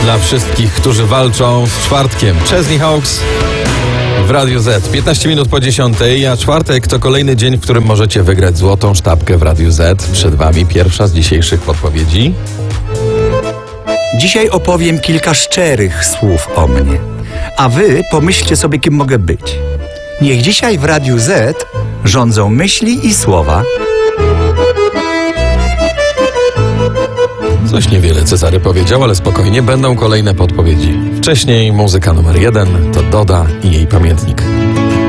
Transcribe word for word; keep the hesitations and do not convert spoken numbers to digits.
Dla wszystkich, którzy walczą z czwartkiem. Chesney Hawkes w Radiu Z. piętnaście minut po dziesiątej, a czwartek to kolejny dzień, w którym możecie wygrać złotą sztabkę w Radiu Z. Przed wami pierwsza z dzisiejszych podpowiedzi. Dzisiaj opowiem kilka szczerych słów o mnie, a wy pomyślcie sobie, kim mogę być. Niech dzisiaj w Radiu Z rządzą myśli i słowa. Coś niewiele Cezary powiedział, ale spokojnie, będą kolejne podpowiedzi. Wcześniej muzyka numer jeden to Doda i jej pamiętnik.